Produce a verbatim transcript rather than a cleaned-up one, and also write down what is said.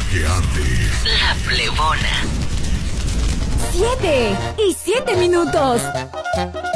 que arde. La Plebona. Siete y siete minutos.